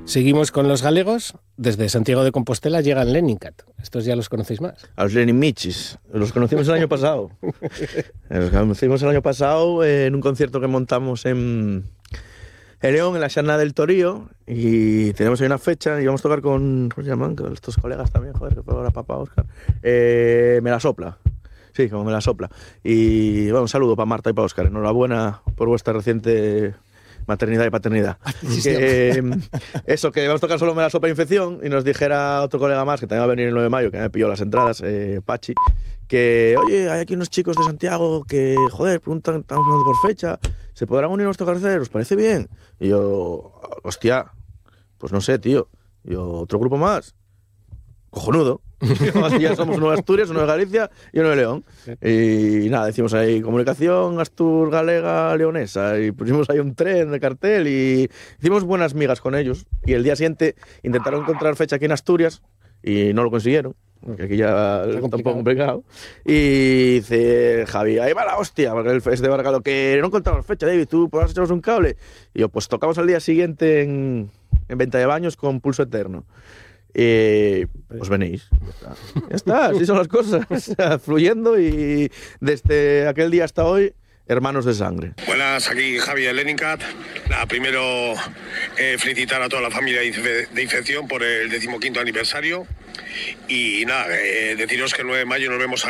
Seguimos con los galegos. Desde Santiago de Compostela llegan Lenincat. Estos ya los conocéis más. A los Lenin Michis. Los conocimos el año pasado. Los conocimos el año pasado en un concierto que montamos en León, en la Xana del Torío. Y tenemos ahí una fecha y vamos a tocar con... ¿Cómo se llaman? Con estos colegas también, joder, que fue ahora papá Óscar. Me la sopla. Sí, como me la sopla. Y bueno, un saludo para Marta y para Óscar. Enhorabuena por vuestra reciente... maternidad y paternidad. Eso, que vamos a tocar solo Me la sopla infección y nos dijera otro colega más que también va a venir el 9 de mayo, que me pilló las entradas, Pachi, que oye, hay aquí unos chicos de Santiago que, joder, preguntan, estamos hablando por fecha, ¿se podrán unir a nuestro cartel? ¿Os parece bien? Y yo, hostia, pues no sé, tío. Y yo, ¿otro grupo más? Cojonudo. Así ya somos uno de Asturias, uno de Galicia y uno de León. Y nada, decimos ahí comunicación Astur-Galega Leonesa y pusimos ahí un tren de cartel y hicimos buenas migas con ellos. Y el día siguiente intentaron encontrar fecha aquí en Asturias y no lo consiguieron, porque aquí ya está un poco complicado. Y dice Javi, ahí va la hostia, porque él es de Baracaldo, que no encontramos fecha, David, ¿tú podrás echarnos un cable? Y yo, pues tocamos al día siguiente en Venta de Baños con Pulso Eterno. Pues venís, ya está, así son las cosas, fluyendo y desde aquel día hasta hoy, hermanos de sangre. Buenas, aquí Javi de Lenincat. Nada, primero felicitar a toda la familia de Infección por el 15º aniversario y nada, deciros que el 9 de mayo nos vemos